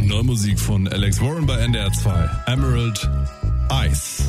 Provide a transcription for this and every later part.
Neue Musik von Alex Warren bei NDR 2. Emerald Eyes.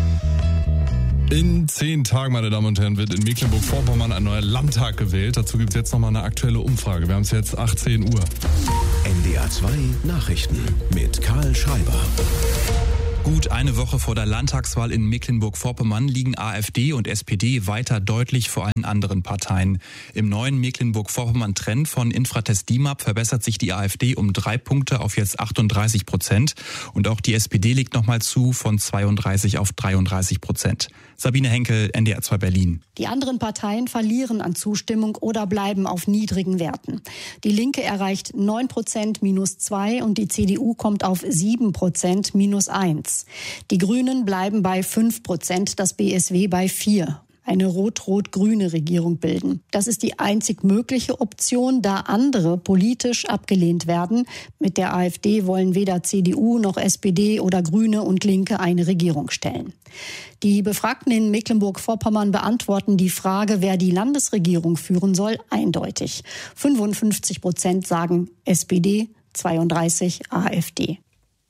In 10 Tagen, meine Damen und Herren, wird in Mecklenburg-Vorpommern ein neuer Landtag gewählt. Dazu gibt es jetzt nochmal eine aktuelle Umfrage. Wir haben es jetzt 18 Uhr. NDR 2 Nachrichten mit Karl Schreiber. Gut eine Woche vor der Landtagswahl in Mecklenburg-Vorpommern liegen AfD und SPD weiter deutlich vor allen anderen Parteien. Im neuen Mecklenburg-Vorpommern-Trend von Infratest DIMAP verbessert sich die AfD um 3 Punkte auf jetzt 38%. Und auch die SPD legt nochmal zu von 32 auf 33%. Sabine Henkel, NDR 2 Berlin. Die anderen Parteien verlieren an Zustimmung oder bleiben auf niedrigen Werten. Die Linke erreicht 9% -2 und die CDU kommt auf 7% -1. Die Grünen bleiben bei 5%, das BSW bei 4%. Eine rot-rot-grüne Regierung bilden. Das ist die einzig mögliche Option, da andere politisch abgelehnt werden. Mit der AfD wollen weder CDU noch SPD oder Grüne und Linke eine Regierung stellen. Die Befragten in Mecklenburg-Vorpommern beantworten die Frage, wer die Landesregierung führen soll, eindeutig. 55% sagen SPD, 32% AfD.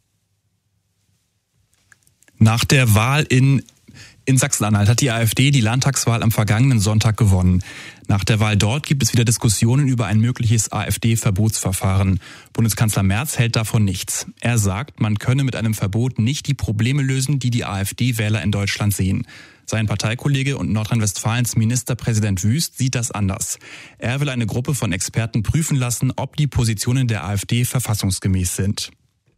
Nach der Wahl in Sachsen-Anhalt hat die AfD die Landtagswahl am vergangenen Sonntag gewonnen. Nach der Wahl dort gibt es wieder Diskussionen über ein mögliches AfD-Verbotsverfahren. Bundeskanzler Merz hält davon nichts. Er sagt, man könne mit einem Verbot nicht die Probleme lösen, die die AfD-Wähler in Deutschland sehen. Sein Parteikollege und Nordrhein-Westfalens Ministerpräsident Wüst sieht das anders. Er will eine Gruppe von Experten prüfen lassen, ob die Positionen der AfD verfassungsgemäß sind.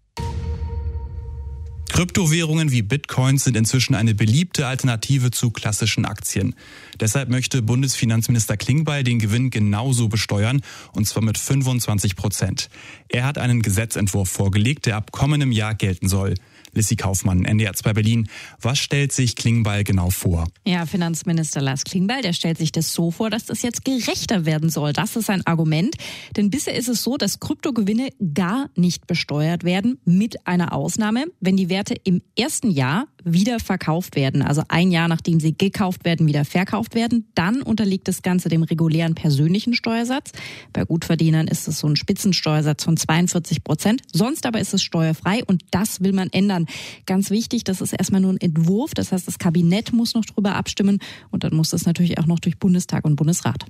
Kryptowährungen wie Bitcoins sind inzwischen eine beliebte Alternative zu klassischen Aktien. Deshalb möchte Bundesfinanzminister Klingbeil den Gewinn genauso besteuern, und zwar mit 25%. Er hat einen Gesetzentwurf vorgelegt, der ab kommendem Jahr gelten soll. Lissy Kaufmann, NDR 2 Berlin. Was stellt sich Klingbeil genau vor? Ja, Finanzminister Lars Klingbeil, der stellt sich das so vor, dass das jetzt gerechter werden soll. Das ist sein Argument. Denn bisher ist es so, dass Kryptogewinne gar nicht besteuert werden, mit einer Ausnahme, wenn die Werte im ersten Jahr wieder verkauft werden. Also ein Jahr, nachdem sie gekauft werden, wieder verkauft werden. Dann unterliegt das Ganze dem regulären persönlichen Steuersatz. Bei Gutverdienern ist es so ein Spitzensteuersatz von 42%. Sonst aber ist es steuerfrei und das will man ändern. Ganz wichtig, das ist erstmal nur ein Entwurf. Das heißt, das Kabinett muss noch drüber abstimmen und dann muss das natürlich auch noch durch Bundestag und Bundesrat.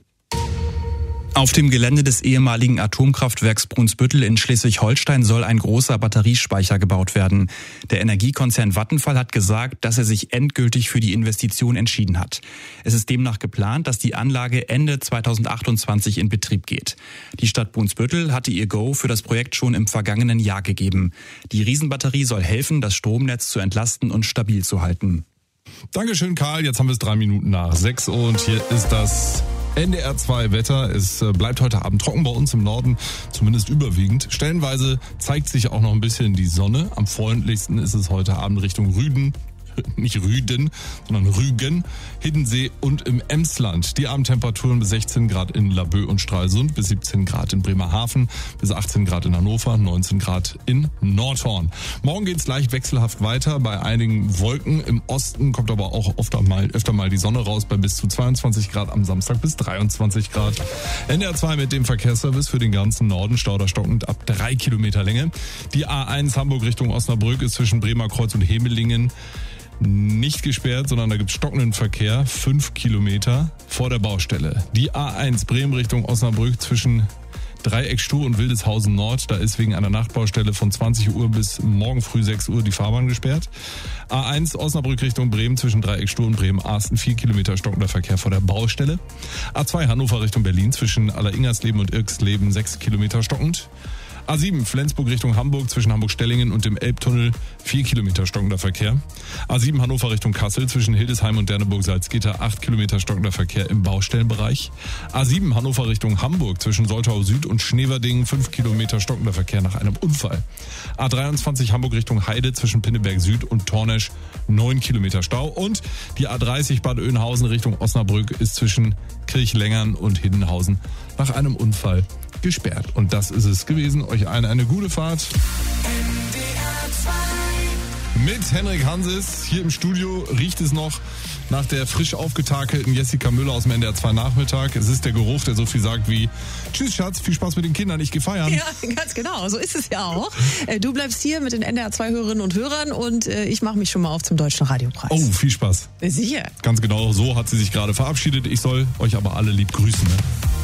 Auf dem Gelände des ehemaligen Atomkraftwerks Brunsbüttel in Schleswig-Holstein soll ein großer Batteriespeicher gebaut werden. Der Energiekonzern Vattenfall hat gesagt, dass er sich endgültig für die Investition entschieden hat. Es ist demnach geplant, dass die Anlage Ende 2028 in Betrieb geht. Die Stadt Brunsbüttel hatte ihr Go für das Projekt schon im vergangenen Jahr gegeben. Die Riesenbatterie soll helfen, das Stromnetz zu entlasten und stabil zu halten. Dankeschön, Karl. Jetzt haben wir es 3 Minuten nach 6 und hier ist das NDR 2 Wetter. Es bleibt heute Abend trocken bei uns im Norden, zumindest überwiegend. Stellenweise zeigt sich auch noch ein bisschen die Sonne. Am freundlichsten ist es heute Abend Richtung Rügen. Nicht Rüden, sondern Rügen, Hiddensee und im Emsland. Die Abendtemperaturen bis 16 Grad in Laboe und Stralsund, bis 17 Grad in Bremerhaven, bis 18 Grad in Hannover, 19 Grad in Nordhorn. Morgen geht's leicht wechselhaft weiter, bei einigen Wolken. Im Osten kommt aber auch öfter mal die Sonne raus, bei bis zu 22 Grad am Samstag bis 23 Grad. NDR 2 mit dem Verkehrsservice für den ganzen Norden, stauderstockend ab 3 Kilometer Länge. Die A1 Hamburg Richtung Osnabrück ist zwischen Bremerkreuz und Hemelingen nicht gesperrt, sondern da gibt es stockenden Verkehr, 5 Kilometer vor der Baustelle. Die A1 Bremen Richtung Osnabrück zwischen Dreieckstuhl und Wildeshausen Nord, da ist wegen einer Nachtbaustelle von 20 Uhr bis morgen früh 6 Uhr die Fahrbahn gesperrt. A1 Osnabrück Richtung Bremen zwischen Dreieckstuhl und Bremen-Arsten, 4 Kilometer stockender Verkehr vor der Baustelle. A2 Hannover Richtung Berlin zwischen Alleringersleben und Irksleben 6 Kilometer stockend. A7 Flensburg Richtung Hamburg zwischen Hamburg-Stellingen und dem Elbtunnel 4 Kilometer stockender Verkehr. A7 Hannover Richtung Kassel zwischen Hildesheim und Derneburg-Salzgitter 8 Kilometer stockender Verkehr im Baustellenbereich. A7 Hannover Richtung Hamburg zwischen Soltau Süd und Schneverdingen 5 Kilometer stockender Verkehr nach einem Unfall. A23 Hamburg Richtung Heide zwischen Pinneberg Süd und Tornesch 9 Kilometer Stau. Und die A30 Bad Oeynhausen Richtung Osnabrück ist zwischen Kirchlengern und Hiddenhausen nach einem Unfall gesperrt. Und das ist es gewesen. Euch allen eine gute Fahrt. mit Henrik Hanses. Hier im Studio riecht es noch nach der frisch aufgetakelten Jessica Müller aus dem NDR 2 Nachmittag. Es ist der Geruch, der so viel sagt wie: Tschüss Schatz, viel Spaß mit den Kindern, ich gehe feiern. Ja, ganz genau, so ist es ja auch. Du bleibst hier mit den NDR 2 Hörerinnen und Hörern und ich mache mich schon mal auf zum Deutschen Radiopreis. Oh, viel Spaß. Sicher. Ganz genau, so hat sie sich gerade verabschiedet. Ich soll euch aber alle lieb grüßen. Ne?